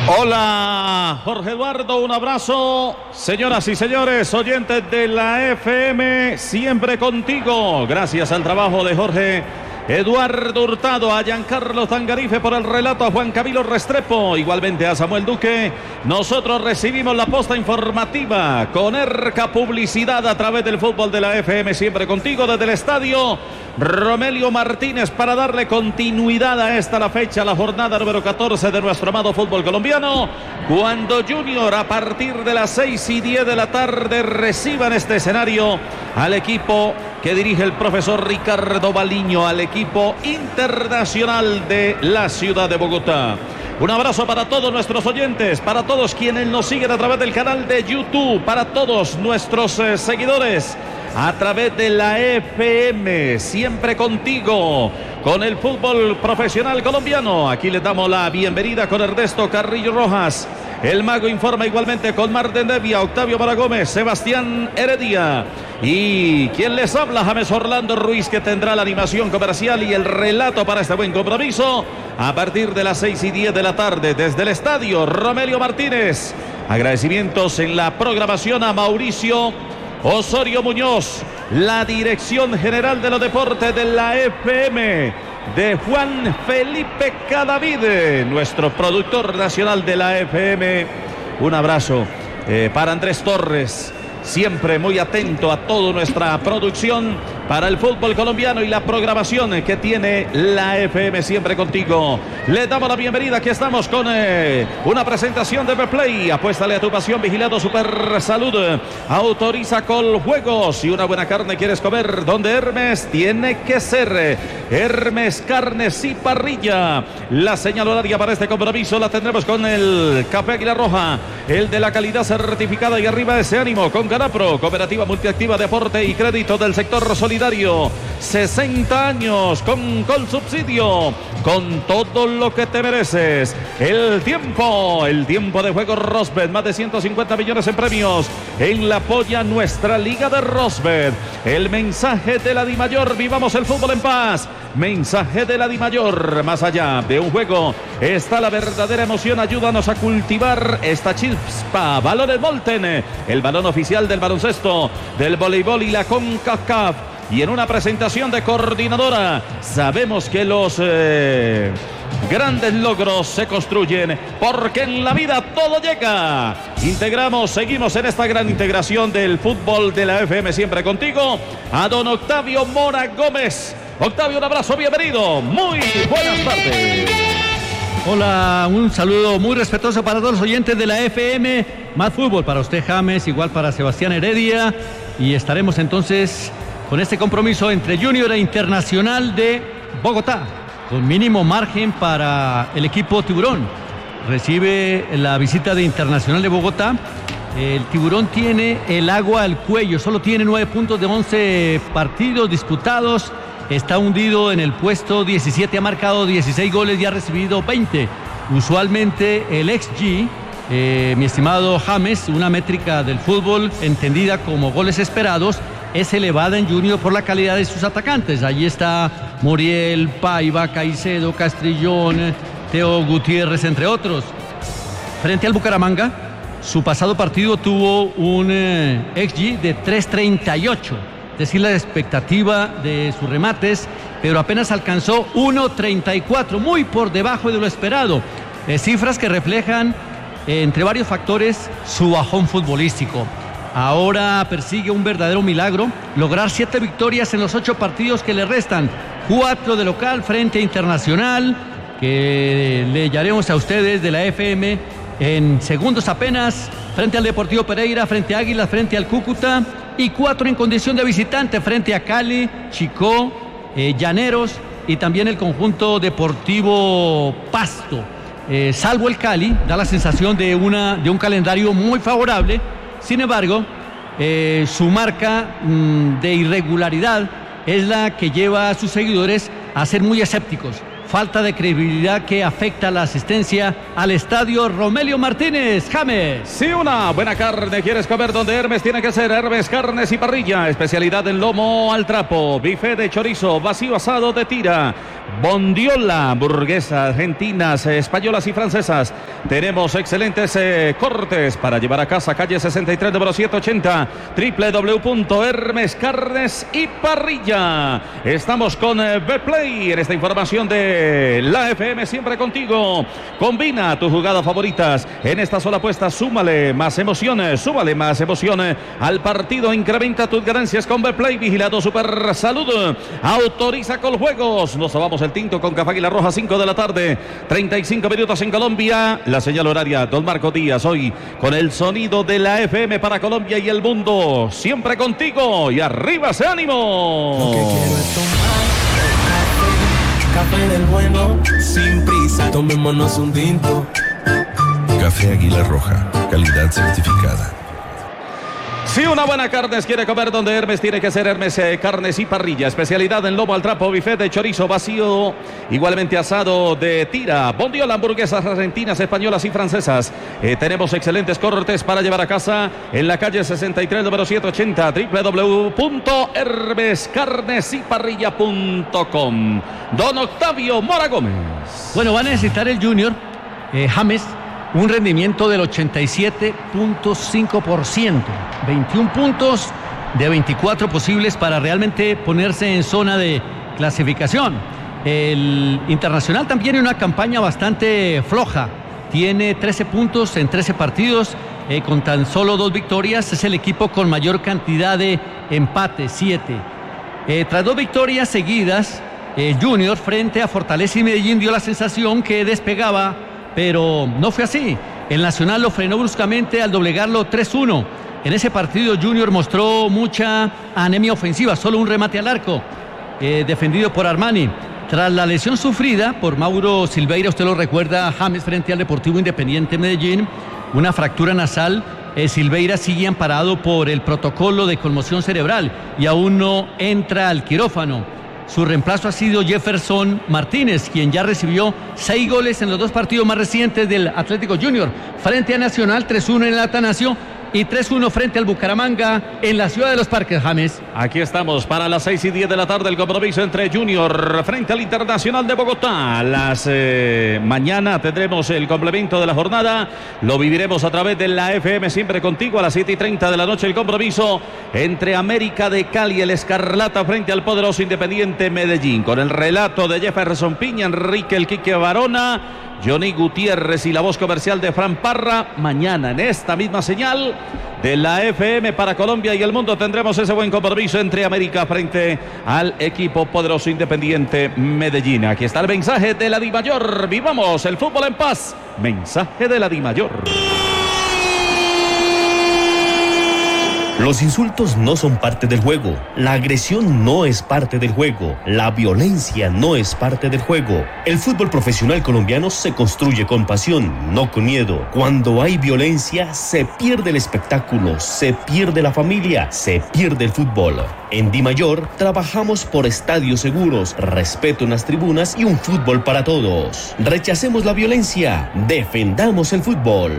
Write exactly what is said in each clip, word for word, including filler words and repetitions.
Hola, Jorge Eduardo, un abrazo. Señoras y señores, oyentes de la F M, siempre contigo. Gracias al trabajo de Jorge Eduardo Hurtado, a Giancarlo Tangarife por el relato, a Juan Camilo Restrepo, igualmente a Samuel Duque. Nosotros recibimos la posta informativa con Erca Publicidad a través del fútbol de la F M, siempre contigo desde el estadio Romelio Martínez, para darle continuidad a esta la fecha, la jornada número catorce de nuestro amado fútbol colombiano, cuando Junior a partir de las seis y diez de la tarde reciba en este escenario al equipo que dirige el profesor Ricardo Baliño, al equipo internacional de la ciudad de Bogotá. Un abrazo para todos nuestros oyentes, para todos quienes nos siguen a través del canal de YouTube, para todos nuestros eh, seguidores a través de la F M, siempre contigo, con el fútbol profesional colombiano. Aquí les damos la bienvenida con Ernesto Carrillo Rojas. El Mago informa igualmente con Marden Devia, Octavio Mara Gómez, Sebastián Heredia. Y quien les habla, James Orlando Ruiz, que tendrá la animación comercial y el relato para este buen compromiso a partir de las seis y diez de la tarde desde el estadio Romelio Martínez. Agradecimientos en la programación a Mauricio Osorio Muñoz, la dirección general de los deportes de la F M, de Juan Felipe Cadavide, nuestro productor nacional de la F M. Un abrazo eh, para Andrés Torres, siempre muy atento a toda nuestra producción para el fútbol colombiano y la programación que tiene la F M, siempre contigo. Les damos la bienvenida, aquí estamos con eh, una presentación de Betplay. Apuéstale a tu pasión, vigilado Super Salud. Autoriza Coljuegos. Si una buena carne quieres comer, donde Hermes tiene que ser. Hermes Carnes y Parrilla. La señal horaria para este compromiso la tendremos con el Café Águila Roja, el de la calidad certificada, y arriba ese ánimo con Ganapro, Cooperativa Multiactiva de Aporte y Crédito del Sector Solidario. sesenta años con Colsubsidio, con todo lo que te mereces. El tiempo, el tiempo de juego Rosbet, más de ciento cincuenta millones en premios en la polla nuestra Liga de Rosbet. El mensaje de la Dimayor, vivamos el fútbol en paz. Mensaje de la Dimayor, más allá de un juego está la verdadera emoción. Ayúdanos a cultivar esta chispa. Balones Molten, el balón oficial del baloncesto, del voleibol y la CONCACAF. Y en una presentación de Coordinadora, sabemos que los eh, grandes logros se construyen, porque en la vida todo llega. Integramos, seguimos en esta gran integración del fútbol de la F M, siempre contigo, a don Octavio Mora Gómez. Octavio, un abrazo, bienvenido. Muy buenas tardes. Hola, un saludo muy respetuoso para todos los oyentes de la F M. Más fútbol para usted, James, igual para Sebastián Heredia. Y estaremos entonces con este compromiso entre Junior e Internacional de Bogotá, con mínimo margen para el equipo Tiburón. Recibe la visita de Internacional de Bogotá. El Tiburón tiene el agua al cuello, solo tiene nueve puntos de once partidos disputados. Está hundido en el puesto diecisiete, ha marcado dieciséis goles y ha recibido veinte. Usualmente el X G, eh, mi estimado James, una métrica del fútbol entendida como goles esperados, es elevada en Junior por la calidad de sus atacantes. Allí está Muriel, Paiva, Caicedo, Castrillón, Teo Gutiérrez, entre otros. Frente al Bucaramanga, su pasado partido tuvo un eh, X G de tres treinta y ocho, es decir, la expectativa de sus remates, pero apenas alcanzó uno treinta y cuatro, muy por debajo de lo esperado. Eh, cifras que reflejan, eh, entre varios factores, su bajón futbolístico. Ahora persigue un verdadero milagro, lograr siete victorias en los ocho partidos que le restan, cuatro de local frente a Internacional, que le hallaremos a ustedes de la F M en segundos apenas, frente al Deportivo Pereira, frente a Águilas, frente al Cúcuta, y cuatro en condición de visitante frente a Cali, Chicó, eh, Llaneros y también el conjunto Deportivo Pasto. Eh, salvo el Cali, da la sensación de, una, de un calendario muy favorable. Sin embargo, eh, su marca mmm, de irregularidad es la que lleva a sus seguidores a ser muy escépticos. Falta de credibilidad que afecta la asistencia al estadio Romelio Martínez. James. Si una buena carne quieres comer, donde Hermes tiene que ser. Hermes Carnes y Parrilla, especialidad en lomo al trapo, bife de chorizo, vacío asado de tira, Bondiola, hamburguesas argentinas, españolas y francesas. Tenemos excelentes eh, cortes para llevar a casa, calle sesenta y tres, número setecientos ochenta, doble u doble u doble u punto hermes carnes y parrilla. Estamos con eh, Betplay en esta información de la F M, siempre contigo. Combina tus jugadas favoritas en esta sola apuesta, súmale más emociones, súmale más emociones al partido, incrementa tus ganancias con Betplay, vigilado Super Salud, autoriza con juegos. Nos vamos el tinto con Café Águila Roja, cinco de la tarde, treinta y cinco minutos en Colombia. La señal horaria, don Marco Díaz, hoy con el sonido de la F M para Colombia y el mundo. Siempre contigo y arriba ese ánimo. Lo que quiero es tomar café, café del bueno, sin prisa. Tomémonos un tinto. Café Águila Roja, calidad certificada. Si una buena carnes quiere comer donde Hermes, tiene que ser Hermes eh, Carnes y Parrilla. Especialidad en lomo al trapo, buffet de chorizo vacío, igualmente asado de tira. Bondiola, hamburguesas argentinas, españolas y francesas. Eh, tenemos excelentes cortes para llevar a casa en la calle sesenta y tres, número setecientos ochenta, doble u doble u doble u punto hermes carnes y parrilla punto com. Don Octavio Mora Gómez. Bueno, va a necesitar el Junior, eh, James, un rendimiento del ochenta y siete punto cinco por ciento, veintiún puntos de veinticuatro posibles para realmente ponerse en zona de clasificación. El Internacional también tiene una campaña bastante floja, tiene trece puntos en trece partidos, eh, con tan solo dos victorias, es el equipo con mayor cantidad de empates, siete. Eh, tras dos victorias seguidas, el Junior frente a Fortaleza y Medellín dio la sensación que despegaba, pero no fue así. El Nacional lo frenó bruscamente al doblegarlo tres uno. En ese partido Junior mostró mucha anemia ofensiva, solo un remate al arco, eh, defendido por Armani. Tras la lesión sufrida por Mauro Silveira, usted lo recuerda, James, frente al Deportivo Independiente Medellín, una fractura nasal, eh, Silveira sigue amparado por el protocolo de conmoción cerebral y aún no entra al quirófano. Su reemplazo ha sido Jefferson Martínez, quien ya recibió seis goles en los dos partidos más recientes del Atlético Junior, frente a Nacional, tres uno en el Atanasio y tres uno frente al Bucaramanga en la ciudad de los Parques, James. Aquí estamos para las seis y diez de la tarde, el compromiso entre Junior frente al Internacional de Bogotá. Las eh, mañana tendremos el complemento de la jornada, lo viviremos a través de la F M, siempre contigo, a las siete y treinta de la noche, el compromiso entre América de Cali, el Escarlata, frente al poderoso Independiente Medellín, con el relato de Jefferson Piña, Enrique El Quique Barona, Johnny Gutiérrez y la voz comercial de Fran Parra. Mañana en esta misma señal de la F M para Colombia y el mundo tendremos ese buen compromiso entre América frente al equipo poderoso Independiente Medellín. Aquí está el mensaje de la Dimayor. Vivamos el fútbol en paz. Mensaje de la Dimayor. Los insultos no son parte del juego, la agresión no es parte del juego, la violencia no es parte del juego. El fútbol profesional colombiano se construye con pasión, no con miedo. Cuando hay violencia, se pierde el espectáculo, se pierde la familia, se pierde el fútbol. En Dimayor trabajamos por estadios seguros, respeto en las tribunas y un fútbol para todos. Rechacemos la violencia, defendamos el fútbol.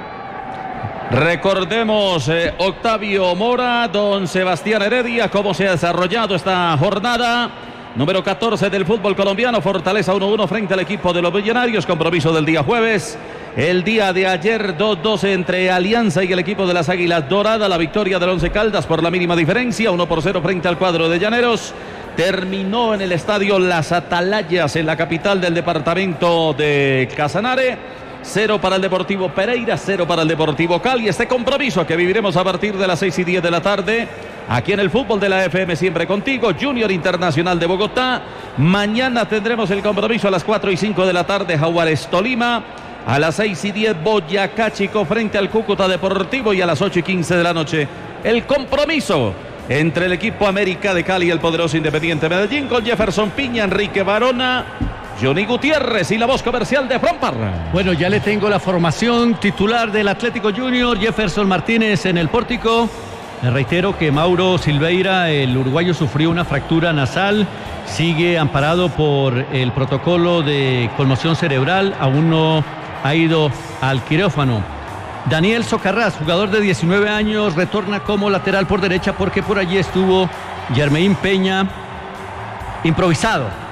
Recordemos, eh, Octavio Mora, don Sebastián Heredia, cómo se ha desarrollado esta jornada número catorce del fútbol colombiano. Fortaleza uno uno frente al equipo de los Millonarios, compromiso del día jueves. El día de ayer dos dos entre Alianza y el equipo de las Águilas Doradas, la victoria del Once Caldas por la mínima diferencia, uno por cero frente al cuadro de Llaneros. Terminó en el estadio Las Atalayas, en la capital del departamento de Casanare. Cero para el Deportivo Pereira, cero para el Deportivo Cali. Este compromiso que viviremos a partir de las seis y diez de la tarde, aquí en el fútbol de la F M, siempre contigo. Junior Internacional de Bogotá. Mañana tendremos el compromiso a las cuatro y cinco de la tarde, Jaguares Tolima. A las seis y diez, Boyacá Chico frente al Cúcuta Deportivo. Y a las ocho y quince de la noche, el compromiso entre el equipo América de Cali y el poderoso Independiente Medellín, con Jefferson Piña, Enrique Barona, Johnny Gutiérrez y la voz comercial de Fran Parra. Bueno, ya le tengo la formación titular del Atlético Junior. Jefferson Martínez en el pórtico. Le reitero que Mauro Silveira, el uruguayo, sufrió una fractura nasal. Sigue amparado por el protocolo de conmoción cerebral. Aún no ha ido al quirófano. Daniel Socarrás, jugador de diecinueve años, retorna como lateral por derecha porque por allí estuvo Yermeín Peña improvisado.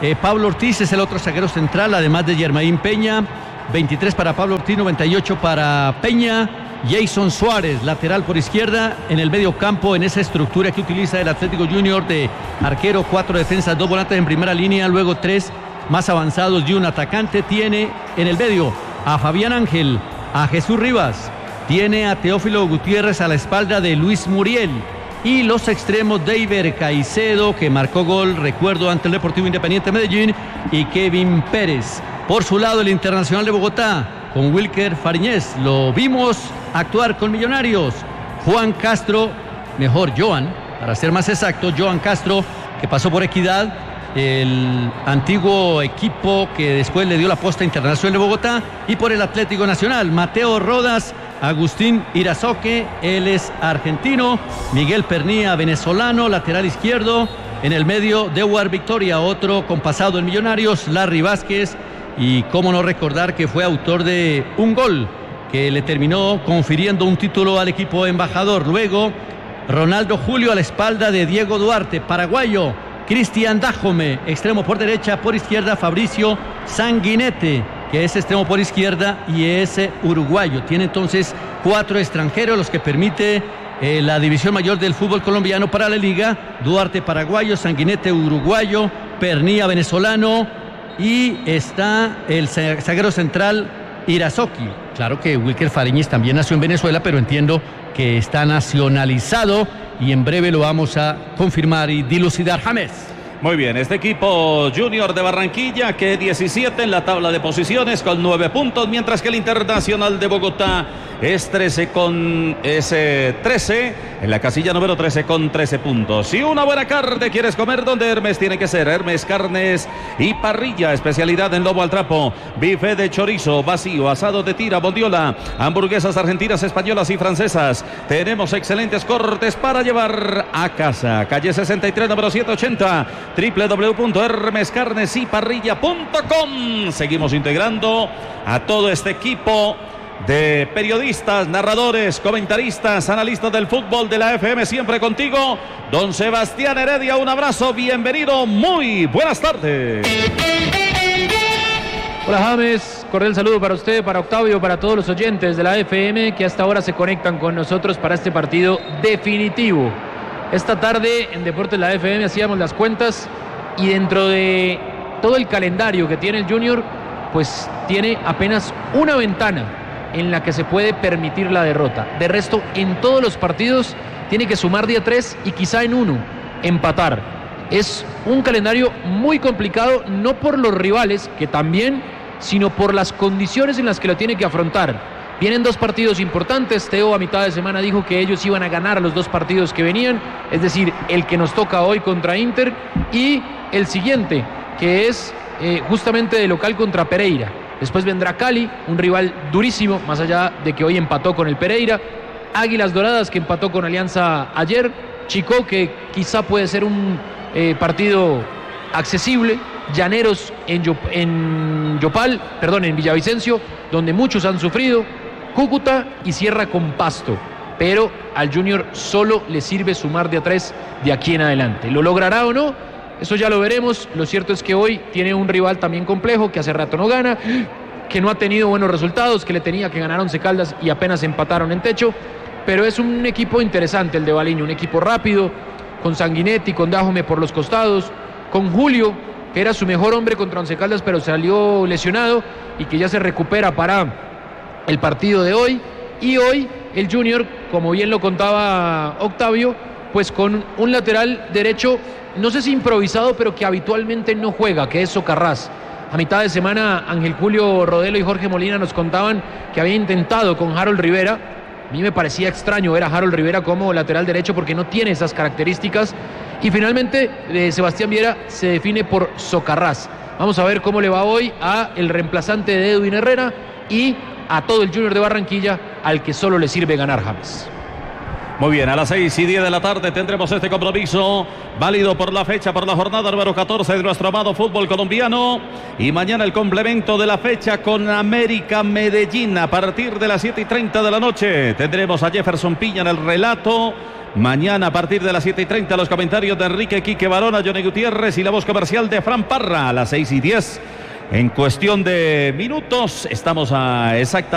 Eh, Pablo Ortiz es el otro zaguero central, además de Yermaín Peña. veintitrés para Pablo Ortiz, noventa y ocho para Peña. Jason Suárez, lateral por izquierda, en el medio campo, en esa estructura que utiliza el Atlético Junior de arquero, cuatro defensas, dos volantes en primera línea, luego tres más avanzados y un atacante. Tiene en el medio a Fabián Ángel, a Jesús Rivas, tiene a Teófilo Gutiérrez a la espalda de Luis Muriel, y los extremos Deiber Caicedo, que marcó gol, recuerdo, ante el Deportivo Independiente Medellín, y Kevin Pérez. Por su lado, el Internacional de Bogotá, con Wilker Fariñez, lo vimos actuar con Millonarios. Juan Castro, mejor Joan, para ser más exacto, Joan Castro, que pasó por Equidad, el antiguo equipo que después le dio la posta Internacional de Bogotá, y por el Atlético Nacional, Mateo Rodas, Agustín Irazoque, él es argentino, Miguel Pernía, venezolano, lateral izquierdo, en el medio Dewar Victoria, otro con pasado en Millonarios, Larry Vázquez, y cómo no recordar que fue autor de un gol que le terminó confiriendo un título al equipo embajador. Luego Ronaldo Julio a la espalda de Diego Duarte, paraguayo. Cristian Dájome, extremo por derecha, por izquierda Fabricio Sanguinete, que es extremo por izquierda y es uruguayo. Tiene entonces cuatro extranjeros, los que permite eh, la división mayor del fútbol colombiano para la liga. Duarte paraguayo, Sanguinete uruguayo, Pernía venezolano, y está el zaguero central Irazoki. Claro que Wilker Fariñez también nació en Venezuela, pero entiendo que está nacionalizado, y en breve lo vamos a confirmar y dilucidar. James. Muy bien, este equipo Junior de Barranquilla, que diecisiete en la tabla de posiciones con nueve puntos, mientras que el Internacional de Bogotá es trece con ese trece, en la casilla número trece con trece puntos. Si una buena carne quieres comer, donde Hermes tiene que ser. Hermes Carnes y Parrilla, especialidad en lomo al trapo, bife de chorizo, vacío, asado de tira, bondiola, hamburguesas argentinas, españolas y francesas. Tenemos excelentes cortes para llevar a casa. Calle sesenta y tres, número ciento ochenta, doble u doble u doble u punto hermes carnes y parrilla punto com. Seguimos integrando a todo este equipo de periodistas, narradores, comentaristas, analistas del fútbol de la F M, siempre contigo, don Sebastián Heredia. Un abrazo, bienvenido, muy buenas tardes. Hola James, cordial saludo para usted, para Octavio, para todos los oyentes de la F M que hasta ahora se conectan con nosotros para este partido definitivo. Esta tarde en Deportes La F M hacíamos las cuentas, y dentro de todo el calendario que tiene el Junior, pues tiene apenas una ventana en la que se puede permitir la derrota. De resto, en todos los partidos tiene que sumar día tres y quizá en uno empatar. Es un calendario muy complicado, no por los rivales, que también, sino por las condiciones en las que lo tiene que afrontar. Vienen dos partidos importantes. Teo a mitad de semana dijo que ellos iban a ganar los dos partidos que venían, es decir, el que nos toca hoy contra Inter y el siguiente, que es eh, justamente de local contra Pereira. Después vendrá Cali, un rival durísimo, más allá de que hoy empató con el Pereira. Águilas Doradas, que empató con Alianza ayer. Chicó, que quizá puede ser un eh, partido accesible. Llaneros en, Yop- en Yopal, perdón, en Villavicencio, donde muchos han sufrido. Cúcuta, y cierra con Pasto. Pero al Junior solo le sirve sumar de a tres de aquí en adelante. ¿Lo logrará o no? Eso ya lo veremos. Lo cierto es que hoy tiene un rival también complejo, que hace rato no gana, que no ha tenido buenos resultados, que le tenía que ganar Once Caldas y apenas empataron en techo. Pero es un equipo interesante el de Baliño, un equipo rápido, con Sanguinetti, con Dájome por los costados, con Julio, que era su mejor hombre contra Once Caldas, pero salió lesionado y que ya se recupera para el partido de hoy. Y hoy el Junior, como bien lo contaba Octavio, pues con un lateral derecho, no sé si improvisado, pero que habitualmente no juega, que es Socarrás. A mitad de semana Ángel Julio Rodelo y Jorge Molina nos contaban que había intentado con Harold Rivera. A mí me parecía extraño ver a Harold Rivera como lateral derecho porque no tiene esas características. Y finalmente eh, Sebastián Viera se define por Socarrás. Vamos a ver cómo le va hoy a el reemplazante de Edwin Herrera y a todo el Junior de Barranquilla, al que solo le sirve ganar, James. Muy bien, a las seis y diez de la tarde tendremos este compromiso válido por la fecha, por la jornada número catorce de nuestro amado fútbol colombiano. Y mañana el complemento de la fecha con América Medellín a partir de las siete y treinta de la noche. Tendremos a Jefferson Piña en el relato, Mañana a partir de las siete y treinta los comentarios de Enrique Quique Barona, Johnny Gutiérrez y la voz comercial de Fran Parra a las seis y diez. En cuestión de minutos estamos a exactamente